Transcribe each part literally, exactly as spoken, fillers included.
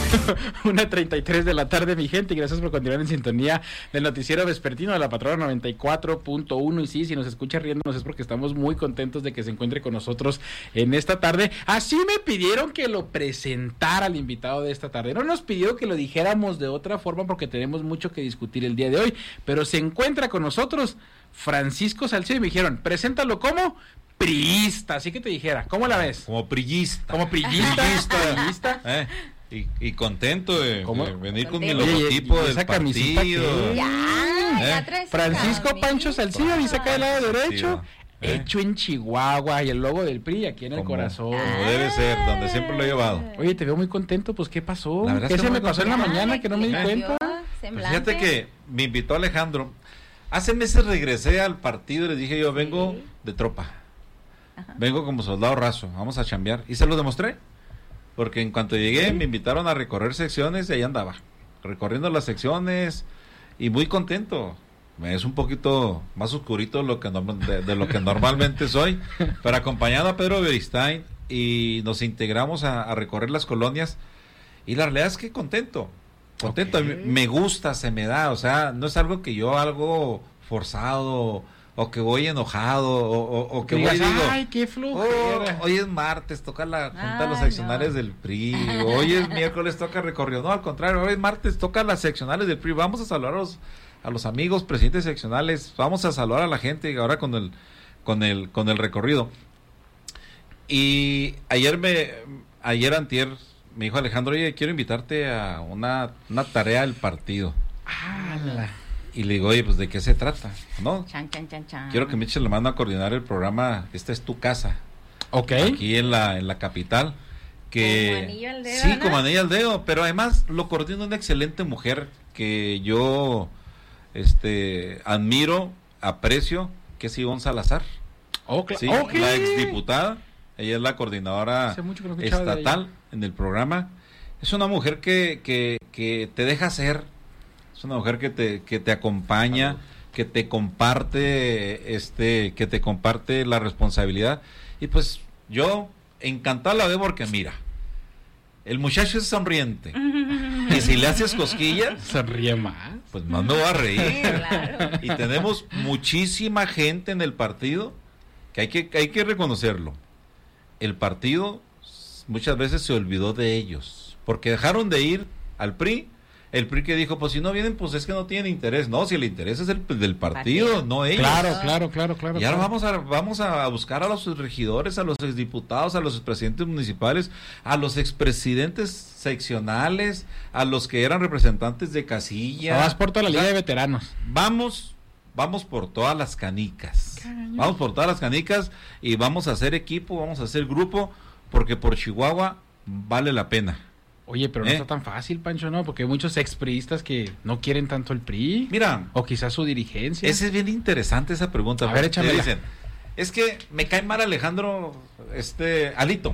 una treinta y tres de la tarde, mi gente, y gracias por continuar en sintonía del noticiero vespertino de la Patrona noventa y cuatro punto uno. Y sí, si nos escucha riéndonos es porque estamos muy contentos de que se encuentre con nosotros en esta tarde. Así me pidieron que lo presentara al invitado de esta tarde. No nos pidió que lo dijéramos de otra forma porque tenemos mucho que discutir el día de hoy, pero se encuentra con nosotros Francisco Salcedo y me dijeron, preséntalo como priista, así que te dijera, ¿cómo la ves? Como prillista. Como prillista, prillista. ¿Eh? Y, y contento de, de venir con mi logotipo Oye, del partido. Ya, ¿Eh? ya traes Francisco camisa. Pancho Salcido, dice acá del lado derecho, ¿Eh? hecho en Chihuahua, y el logo del P R I aquí en el Como- corazón. Como debe ser, donde siempre lo he llevado. Oye, te veo muy contento, pues ¿qué pasó? La verdad ¿Qué es que se muy me pasó en la contento. mañana que no me di Ay, cuenta? cambió Pues semblante. fíjate que me invitó Alejandro. Hace meses regresé al partido y les dije yo, vengo Sí. de tropa. Ajá. Vengo como soldado raso, vamos a chambear. Y se lo demostré. Porque en cuanto llegué me invitaron a recorrer secciones y ahí andaba. Recorriendo las secciones y muy contento. Es un poquito más oscurito lo que norm- de, de lo que normalmente soy. Pero acompañado a Pedro Beristain y nos integramos a, a recorrer las colonias. Y la realidad es que contento. Contento. Ok. A mí me gusta, se me da. O sea, no es algo que yo algo forzado o que voy enojado o, o, o que Que voy y digas, digo... ay, qué Oh, flojera. hoy es martes, toca la junta de los Ay, seccionales no. del P R I. Hoy es miércoles, toca recorrido. No, al contrario, hoy es martes, toca las seccionales del P R I. Vamos a saludar a los, a los amigos presidentes seccionales. Vamos a saludar a la gente ahora con el, con el, con el recorrido. Y ayer me, ayer antier, me dijo Alejandro, oye, quiero invitarte a una, una tarea del partido. Ala. Y le digo, oye, pues ¿de qué se trata? ¿No? Chan, chan, chan, chan. Quiero que me eches la mano a coordinar el programa. Esta es tu casa. Ok. Aquí en la en la capital que Como anillo al dedo, sí, ¿no? como anillo al dedo, pero además lo coordina una excelente mujer que yo este admiro, aprecio, que es Ivonne Salazar. Oh, cla- Sí, ok. la exdiputada, ella es la coordinadora Hace mucho que no escuchaba de estatal ella. en el programa. Es una mujer que, que, que te deja ser, es una mujer que te, que te acompaña, Salud. que te comparte, este, que te comparte la responsabilidad. Y pues yo encantado la veo porque mira, el muchacho es sonriente. Y si le haces cosquillas, Sonríe más. pues más me va a reír. Claro. Y tenemos muchísima gente en el partido que hay que hay que reconocerlo. El partido muchas veces se olvidó de ellos porque dejaron de ir al P R I. El P R I que dijo, pues si no vienen, pues es que no tienen interés. No, si el interés es el del partido, Partido. no ellos. Claro, claro, claro, claro. Y ahora claro. vamos a vamos a buscar a los regidores, a los exdiputados, a los expresidentes municipales, a los expresidentes seccionales, a los que eran representantes de casilla. Vas por toda la O sea, liga de veteranos. Vamos, vamos por todas las canicas. Cañón. Vamos por todas las canicas y vamos a hacer equipo, vamos a hacer grupo, porque por Chihuahua vale la pena. Oye, pero no ¿Eh? está tan fácil, Pancho, ¿no? Porque hay muchos expriistas que no quieren tanto el P R I. Mira, O quizás su dirigencia. ese es bien interesante esa pregunta. A ver, porque échamela. dicen, es que me cae mal Alejandro, este, Alito.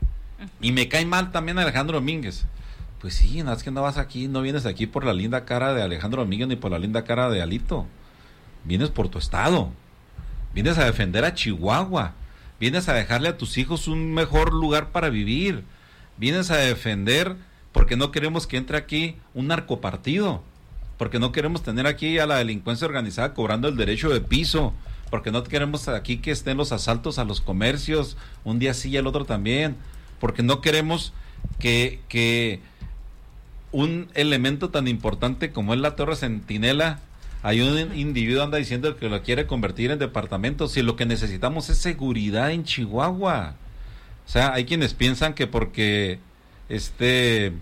Y me cae mal también Alejandro Domínguez. Pues sí, nada más que no vas aquí, no vienes aquí por la linda cara de Alejandro Domínguez ni por la linda cara de Alito. Vienes por tu estado. Vienes a defender a Chihuahua. Vienes a dejarle a tus hijos un mejor lugar para vivir. Vienes a defender porque no queremos que entre aquí un narcopartido. Porque no queremos tener aquí a la delincuencia organizada cobrando el derecho de piso. Porque no queremos aquí que estén los asaltos a los comercios, un día sí y el otro también. Porque no queremos que, que un elemento tan importante como es la Torre Centinela, hay un individuo anda diciendo que lo quiere convertir en departamento, si lo que necesitamos es seguridad en Chihuahua. O sea, hay quienes piensan que porque este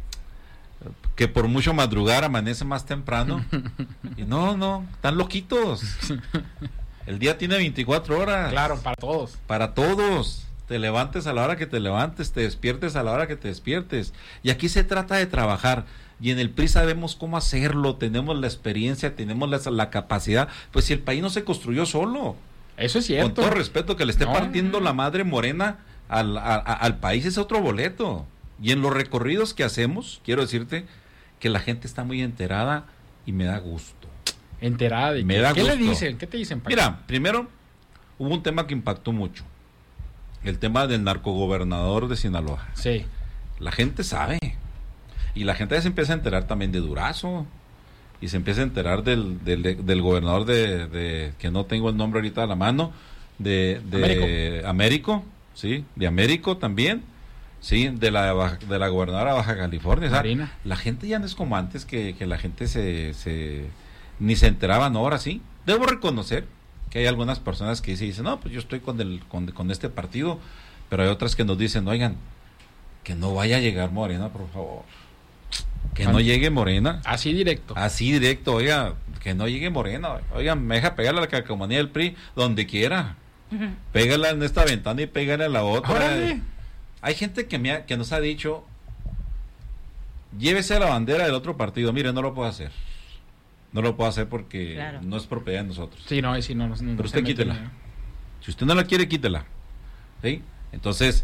que por mucho madrugar amanece más temprano. Y no, no, están loquitos. El día tiene veinticuatro horas. Claro, para todos. Para todos. Te levantes a la hora que te levantes, te despiertes a la hora que te despiertes. Y aquí se trata de trabajar. Y en el P R I sabemos cómo hacerlo, tenemos la experiencia, tenemos la, la capacidad. Pues si el país no se construyó solo. Eso es cierto. Con todo respeto, que le esté No. partiendo la madre morena al, a- a- al país es otro boleto. Y en los recorridos que hacemos, quiero decirte que la gente está muy enterada y me da gusto. Enterada de Me que- da ¿Qué le gusto. dicen? ¿Qué te dicen, Pancho? Mira, primero hubo un tema que impactó mucho. El tema del narcogobernador de Sinaloa. Sí. La gente sabe. Y la gente ya se empieza a enterar también de Durazo. Y se empieza a enterar del, del, del gobernador de, de, que no tengo el nombre ahorita a la mano, de, de Américo. Américo, sí, de Américo también, sí, de la de la gobernadora de Baja California. O sea, la gente ya no es como antes, que, que la gente se, se ni se enteraban. Ahora sí. Debo reconocer que hay algunas personas que dicen, no, pues yo estoy con, el, con, con este partido, pero hay otras que nos dicen, oigan, que no vaya a llegar Morena, por favor. Que no llegue Morena. Así directo. Así directo, oiga, que no llegue Morena. Oiga, me deja pegarle a la calcomanía del P R I donde quiera. Uh-huh. Pégala en esta ventana y pégale a la otra. ¡Órale! Hay gente que, me ha, que nos ha dicho, llévese la bandera del otro partido. Mire, no lo puedo hacer. No lo puedo hacer porque claro. no es propiedad de nosotros. Sí, no, sí, no. no Pero usted quítela. La... Si usted no la quiere, quítela. ¿Sí? Entonces...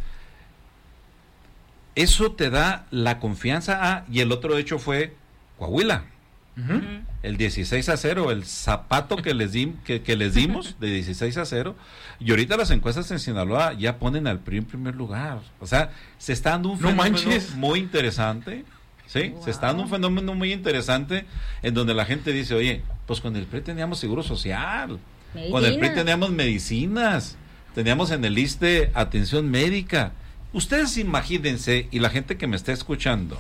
eso te da la confianza. Ah, y el otro hecho fue Coahuila. Uh-huh. El dieciséis a cero, el zapato que les, di, que, que les dimos de dieciséis a cero. Y ahorita las encuestas en Sinaloa ya ponen al P R I en primer lugar. O sea, se está dando un fenómeno no muy interesante. ¿Sí? Wow. Se está dando un fenómeno muy interesante en donde la gente dice, oye, pues con el P R I teníamos seguro social. Medicina. Con el P R I teníamos medicinas. Teníamos en el ISSSTE atención médica. Ustedes imagínense, y la gente que me está escuchando,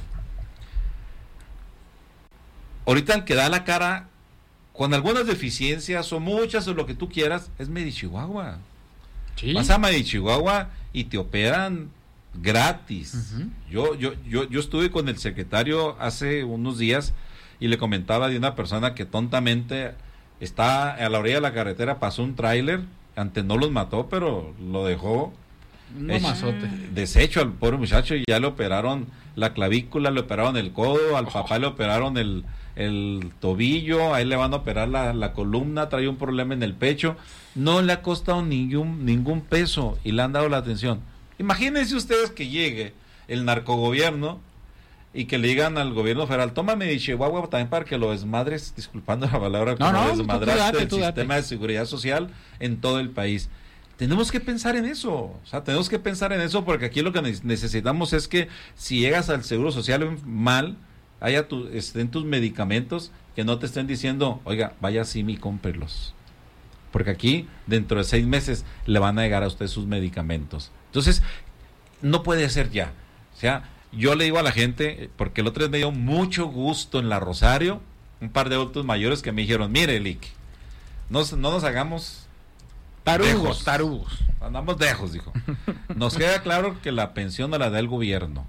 ahorita el que da la cara con algunas deficiencias o muchas o lo que tú quieras, es Medichihuahua. ¿Sí? Vas a Medichihuahua y te operan gratis. Uh-huh. Yo, yo, yo, yo estuve con el secretario hace unos días y le comentaba de una persona que tontamente está a la orilla de la carretera, pasó un tráiler, antes no los mató, pero lo dejó no mazote. Deshecho al pobre muchacho, y ya le operaron la clavícula, le operaron el codo, al oh. papá le operaron el, el tobillo, a él le van a operar la, la columna, trae un problema en el pecho, no le ha costado ningún, ningún peso y le han dado la atención. Imagínense ustedes que llegue el narcogobierno y que le digan al gobierno federal, tómame de Chihuahua también para que lo desmadres, disculpando la palabra, no, no, desmadraste el sistema de seguridad social en todo el país. Tenemos que pensar en eso, o sea, tenemos que pensar en eso, porque aquí lo que necesitamos es que si llegas al seguro social mal, haya tu, estén tus medicamentos, que no te estén diciendo, oiga, vaya a Simi y cómprelos, porque aquí dentro de seis meses le van a llegar a usted sus medicamentos. Entonces, no puede ser ya. O sea, yo le digo a la gente, porque el otro día me dio mucho gusto en la Rosario, un par de adultos mayores que me dijeron, mire, Lick, no, no nos hagamos tarugos, dejos. tarugos. Andamos dejos, dijo. Nos queda claro que la pensión no la da el gobierno.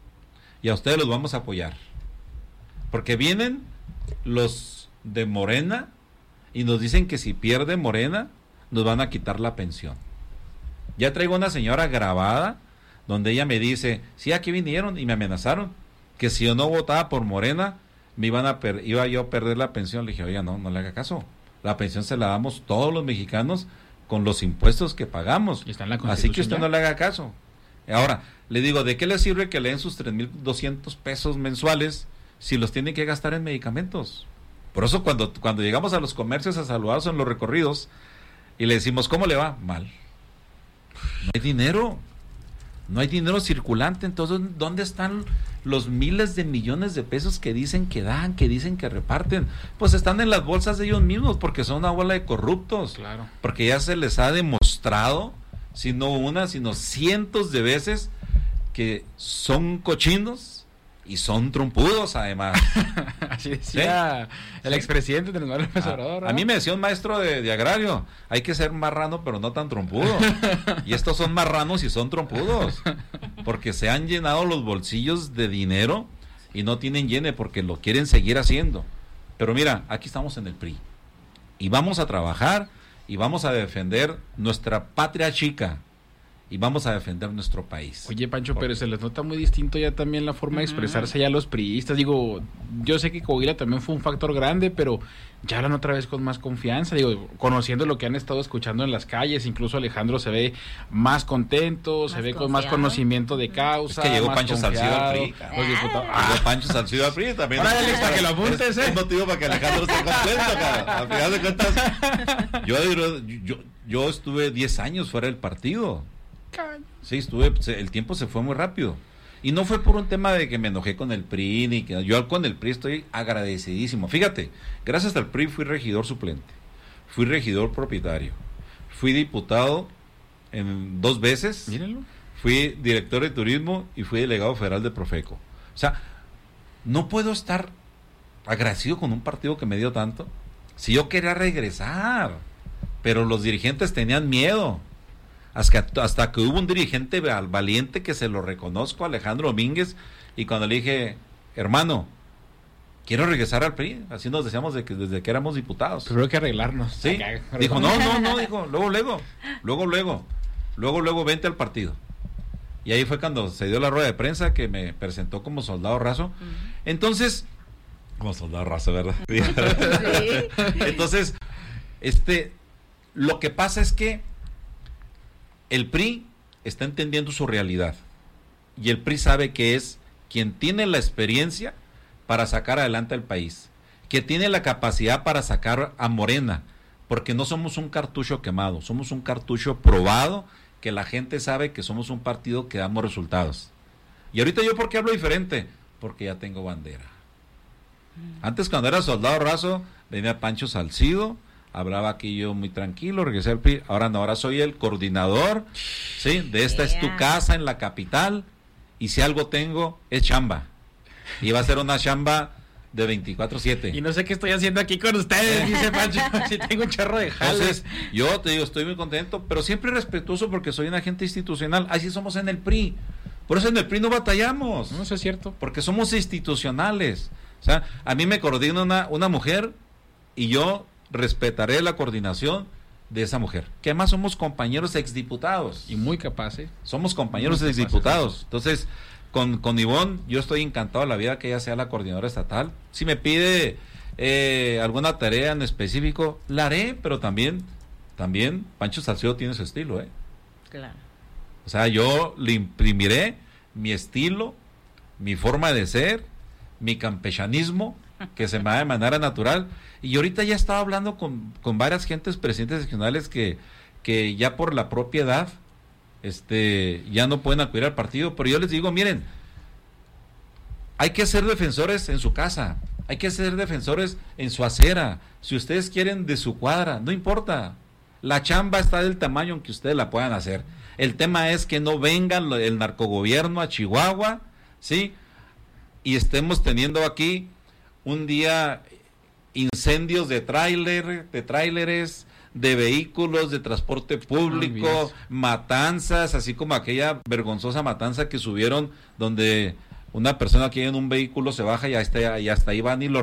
Y a ustedes los vamos a apoyar. Porque vienen los de Morena y nos dicen que si pierde Morena, nos van a quitar la pensión. Ya traigo una señora grabada donde ella me dice, sí, aquí vinieron y me amenazaron que si yo no votaba por Morena, me iban a per- iba yo a perder la pensión. Le dije, oiga, no, no le haga caso. La pensión se la damos todos los mexicanos con los impuestos que pagamos. Está en la Así que usted ya no le haga caso. Ahora, le digo, ¿de qué le sirve que le den sus tres mil doscientos pesos mensuales si los tienen que gastar en medicamentos? Por eso cuando, cuando llegamos a los comercios a saludarlos en los recorridos y le decimos, ¿cómo le va? Mal. No hay dinero. No hay dinero circulante. Entonces, ¿dónde están los miles de millones de pesos que dicen que dan, que dicen que reparten? Pues están en las bolsas de ellos mismos, porque son una bola de corruptos. Claro. Porque ya se les ha demostrado, si no una, sino cientos de veces, que son cochinos y son trompudos, además. Así decía ¿sí? el expresidente de Manuel López Obrador, ¿no? A mí me decía un maestro de, de agrario, hay que ser marrano pero no tan trompudo. Y estos son marranos y son trompudos, porque se han llenado los bolsillos de dinero y no tienen llene porque lo quieren seguir haciendo. Pero mira, aquí estamos en el P R I y vamos a trabajar y vamos a defender nuestra patria chica y vamos a defender nuestro país. Oye, Pancho, pero se les nota muy distinto ya también la forma de expresarse ya los priistas. Digo, yo sé que Coahuila también fue un factor grande, pero ya hablan otra vez con más confianza. Digo, conociendo lo que han estado escuchando en las calles, incluso Alejandro se ve más contento, más se ve confiado, con más conocimiento de causa. Es que llegó Pancho Salcido al P R I. Los diputados. Ah. Llegó Pancho Salcido al P R I también. Ahora es para que lo apuntes, es, ¿eh? Es motivo para que Alejandro esté contento, cara. Al final de cuentas, yo, yo, yo estuve diez años fuera del partido. Sí, estuve, el tiempo se fue muy rápido. Y no fue por un tema de que me enojé con el P R I, ni que yo con el P R I estoy agradecidísimo. Fíjate, gracias al P R I fui regidor suplente, fui regidor propietario, fui diputado en dos veces, Mírenlo. fui director de turismo y fui delegado federal de Profeco. O sea, no puedo estar agradecido con un partido que me dio tanto. Si yo quería regresar, pero los dirigentes tenían miedo. Hasta, hasta que hubo un dirigente valiente que se lo reconozco, Alejandro Domínguez, y cuando le dije, hermano, quiero regresar al P R I, así nos decíamos de que, desde que éramos diputados. Pero hay que arreglarnos. Sí, dijo, no, no, no, dijo, luego, luego, luego, luego, luego, luego, vente al partido. Y ahí fue cuando se dio la rueda de prensa que me presentó como soldado raso. Entonces, como soldado raso, ¿verdad? Sí. Entonces, este, lo que pasa es que el P R I está entendiendo su realidad y el P R I sabe que es quien tiene la experiencia para sacar adelante al país, que tiene la capacidad para sacar a Morena, porque no somos un cartucho quemado, somos un cartucho probado, que la gente sabe que somos un partido que damos resultados. Y ahorita yo, ¿por qué hablo diferente? Porque ya tengo bandera. Antes, cuando era soldado raso, venía Pancho Salcido, hablaba aquí yo muy tranquilo, regresé al P R I, ahora no, ahora soy el coordinador, ¿sí? De esta es tu casa en la capital, y si algo tengo, es chamba. Y va a ser una chamba de veinticuatro siete. Y no sé qué estoy haciendo aquí con ustedes, dice Pancho, si tengo un chorro de jales. Entonces, yo te digo, estoy muy contento, pero siempre respetuoso porque soy un agente institucional, así somos en el P R I. Por eso en el P R I no batallamos. No, eso es cierto. Porque somos institucionales. O sea, a mí me coordina una, una mujer y yo respetaré la coordinación de esa mujer, que además somos compañeros exdiputados. Y muy capaz, ¿eh? Somos compañeros Muy exdiputados. Entonces, con, con Ivonne, yo estoy encantado de la vida que ella sea la coordinadora estatal. Si me pide eh, alguna tarea en específico, la haré, pero también, también Pancho Salcedo tiene su estilo, ¿eh? Claro. O sea, yo le imprimiré mi estilo, mi forma de ser, mi campechanismo, que se me va de manera natural. Y ahorita ya estaba hablando con, con varias gentes, presidentes regionales, que, que ya por la propia edad, este, ya no pueden acudir al partido, pero yo les digo, miren, hay que ser defensores en su casa, hay que ser defensores en su acera, si ustedes quieren de su cuadra, no importa, la chamba está del tamaño en que ustedes la puedan hacer. El tema es que no vengan el narcogobierno a Chihuahua, ¿sí? Y estemos teniendo aquí un día incendios de tráiler, de tráileres, de vehículos, de transporte público, oh, matanzas, así como aquella vergonzosa matanza que subieron donde una persona que en un vehículo se baja y hasta, y hasta ahí van y lo